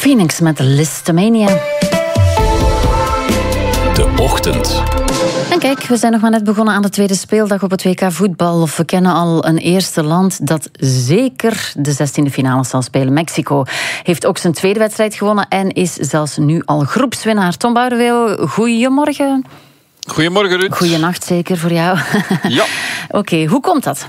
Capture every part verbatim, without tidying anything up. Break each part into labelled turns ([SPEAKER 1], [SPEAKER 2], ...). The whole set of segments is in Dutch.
[SPEAKER 1] Phoenix met Listomania.
[SPEAKER 2] De Ochtend.
[SPEAKER 1] En kijk, we zijn nog maar net begonnen aan de tweede speeldag op het W K voetbal. Of we kennen al een eerste land dat zeker de zestiende finale zal spelen. Mexico heeft ook zijn tweede wedstrijd gewonnen en is zelfs nu al groepswinnaar. Tom Boudeweel, goedemorgen.
[SPEAKER 3] Goedemorgen, Ruud.
[SPEAKER 1] Goeienacht zeker voor jou.
[SPEAKER 3] Ja.
[SPEAKER 1] Oké, okay, hoe komt dat?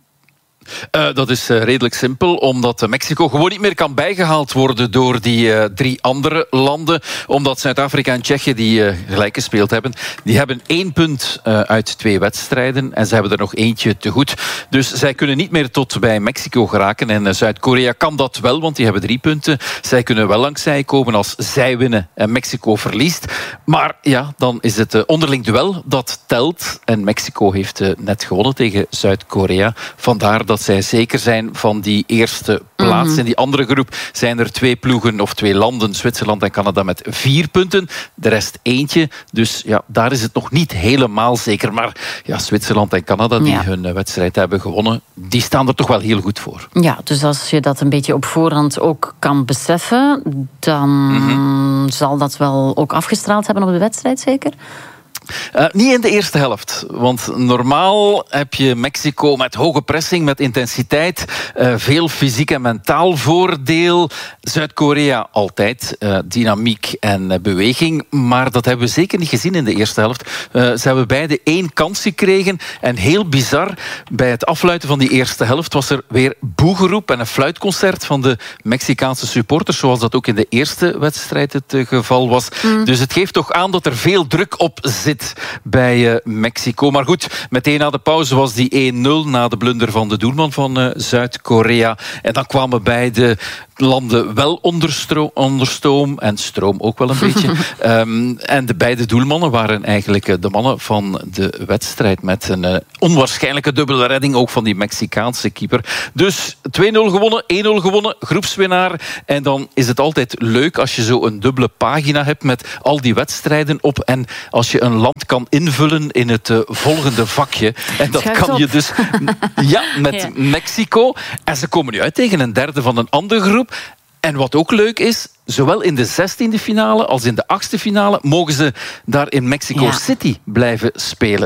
[SPEAKER 3] Uh, dat is uh, redelijk simpel, omdat uh, Mexico gewoon niet meer kan bijgehaald worden door die uh, drie andere landen. Omdat Zuid-Afrika en Tsjechië, die uh, gelijk gespeeld hebben, die hebben één punt uh, uit twee wedstrijden en ze hebben er nog eentje te goed. Dus zij kunnen niet meer tot bij Mexico geraken. En uh, Zuid-Korea kan dat wel, want die hebben drie punten. Zij kunnen wel langs zij komen als zij winnen en Mexico verliest. Maar ja, dan is het uh, onderling duel dat telt. En Mexico heeft uh, net gewonnen tegen Zuid-Korea. Vandaar dat zij zeker zijn van die eerste plaats. Mm-hmm. In die andere groep zijn er twee ploegen of twee landen, Zwitserland en Canada, met vier punten. De rest eentje. Dus ja, daar is het nog niet helemaal zeker. Maar ja, Zwitserland en Canada, die ja. hun wedstrijd hebben gewonnen, die staan er toch wel heel goed voor.
[SPEAKER 1] Ja, dus als je dat een beetje op voorhand ook kan beseffen, dan mm-hmm. zal dat wel ook afgestraald hebben op de wedstrijd, zeker?
[SPEAKER 3] Uh, niet in de eerste helft. Want normaal heb je Mexico met hoge pressing, met intensiteit, uh, veel fysiek en mentaal voordeel. Zuid-Korea altijd uh, dynamiek en uh, beweging. Maar dat hebben we zeker niet gezien in de eerste helft. Uh, ze hebben beide één kans gekregen. En heel bizar, bij het afluiten van die eerste helft was er weer boegeroep en een fluitconcert van de Mexicaanse supporters, zoals dat ook in de eerste wedstrijd het uh, geval was. Mm. Dus het geeft toch aan dat er veel druk op zit bij uh, Mexico. Maar goed, meteen na de pauze was die één nul na de blunder van de doelman van uh, Zuid-Korea. En dan kwamen beide landen wel onder, stro- onder stoom en stroom ook wel een beetje. Um, en de beide doelmannen waren eigenlijk uh, de mannen van de wedstrijd met een uh, onwaarschijnlijke dubbele redding ook van die Mexicaanse keeper. Dus twee nul gewonnen, één nul gewonnen, groepswinnaar. En dan is het altijd leuk als je zo een dubbele pagina hebt met al die wedstrijden op en als je een land kan invullen in het uh, volgende vakje. En dat
[SPEAKER 1] Schuift
[SPEAKER 3] kan
[SPEAKER 1] op.
[SPEAKER 3] je dus ja, met
[SPEAKER 1] ja.
[SPEAKER 3] Mexico. En ze komen nu uit tegen een derde van een andere groep. En wat ook leuk is, zowel in de zestiende finale als in de achtste finale mogen ze daar in Mexico
[SPEAKER 1] ja.
[SPEAKER 3] City blijven spelen.